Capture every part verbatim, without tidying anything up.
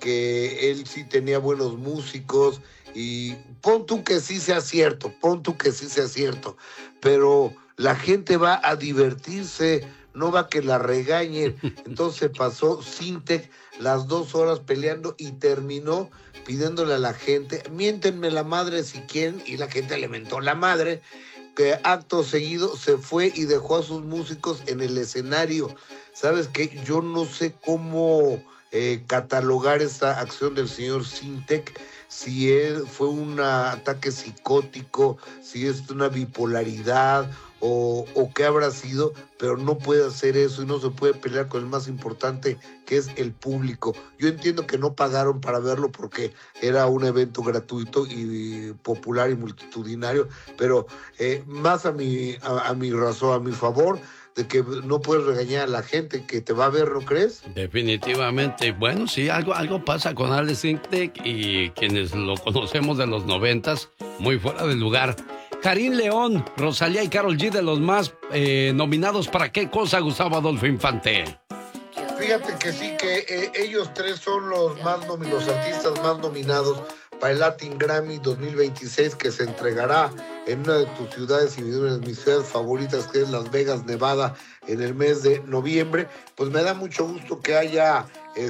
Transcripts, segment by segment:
que él sí tenía buenos músicos, y pon tú que sí sea cierto, pon tú que sí sea cierto, pero la gente va a divertirse, no va a que la regañen. Entonces pasó Sintec las dos horas peleando y terminó pidiéndole a la gente, miéntenme la madre si quieren, y la gente le mentó la madre, que acto seguido se fue y dejó a sus músicos en el escenario. ¿Sabes qué? Yo no sé cómo eh, catalogar esta acción del señor Sintec, si él fue un ataque psicótico, si es una bipolaridad o, o qué habrá sido, pero no puede hacer eso y no se puede pelear con el más importante, que es el público. Yo entiendo que no pagaron para verlo porque era un evento gratuito y popular y multitudinario, pero eh, más a mi, a, a mi razón, a mi favor, de que no puedes regañar a la gente que te va a ver, ¿no crees? Definitivamente. Bueno, sí, algo, algo pasa con Alex Sintek y quienes lo conocemos de los noventas, muy fuera de lugar. Karim León, Rosalía y Karol G de los más eh, nominados para qué cosa, Gustavo Adolfo Infante. Fíjate que sí, que eh, ellos tres son los más nomi- los artistas más nominados para el Latin Grammy dos mil veintiséis, que se entregará en una de tus ciudades y una de mis ciudades favoritas, que es Las Vegas, Nevada, en el mes de noviembre. Pues me da mucho gusto que haya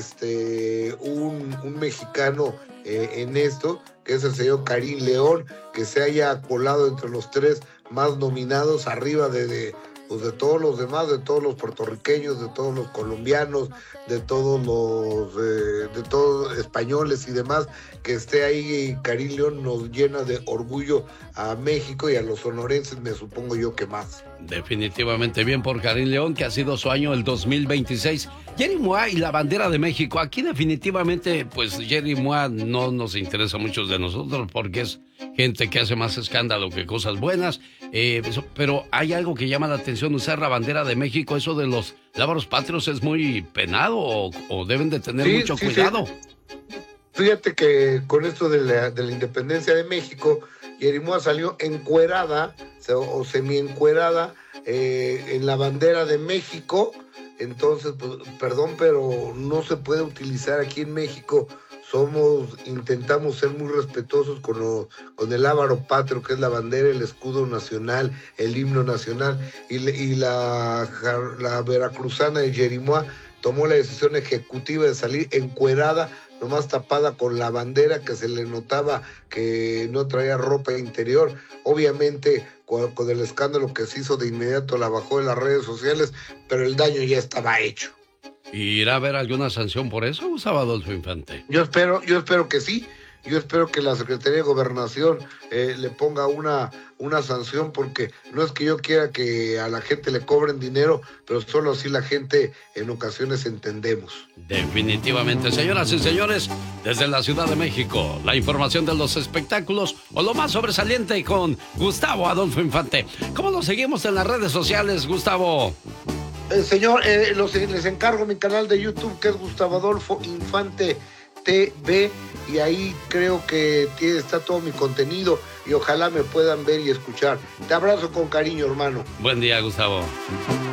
este un, un mexicano eh, en esto, que es el señor Karim León, que se haya colado entre los tres más nominados, arriba de, de pues de todos los demás, de todos los puertorriqueños, de todos los colombianos, de todos los eh, de todos españoles y demás, que esté ahí. Karim León nos llena de orgullo a México y a los sonorenses, me supongo yo que más. Definitivamente bien por Karim León, que ha sido su año el dos mil veintiséis. Jerry Mois y la bandera de México. Aquí definitivamente, pues Jerry Mois no nos interesa a muchos de nosotros porque es gente que hace más escándalo que cosas buenas. Eh, eso, pero hay algo que llama la atención, usar la bandera de México. Eso de los lábaros patrios es muy penado o, o deben de tener sí, mucho sí, cuidado. Sí. Fíjate que con esto de la, de la independencia de México, Jerry Mois salió encuerada o semi-encuerada eh, en la bandera de México. Entonces, pues, perdón, pero no se puede utilizar aquí en México. Somos, intentamos ser muy respetuosos con, lo, con el lábaro patrio, que es la bandera, el escudo nacional, el himno nacional, y, y la, la veracruzana de Jerry Mois tomó la decisión ejecutiva de salir encuerada, nomás tapada con la bandera, que se le notaba que no traía ropa interior. Obviamente, con, con el escándalo que se hizo, de inmediato la bajó de las redes sociales, pero el daño ya estaba hecho. ¿Irá a haber alguna sanción por eso, Gustavo Adolfo Infante? Yo espero, yo espero que sí. Yo espero que la Secretaría de Gobernación eh, le ponga una, una sanción, porque no es que yo quiera que a la gente le cobren dinero, pero solo así la gente en ocasiones entendemos. Definitivamente. Señoras y señores, desde la Ciudad de México, la información de los espectáculos o lo más sobresaliente con Gustavo Adolfo Infante. ¿Cómo lo seguimos en las redes sociales, Gustavo? Eh, señor, eh, los, les encargo mi canal de YouTube, que es Gustavo Adolfo Infante T V, y ahí creo que tiene, está todo mi contenido, y ojalá me puedan ver y escuchar. Te abrazo con cariño, hermano. Buen día, Gustavo.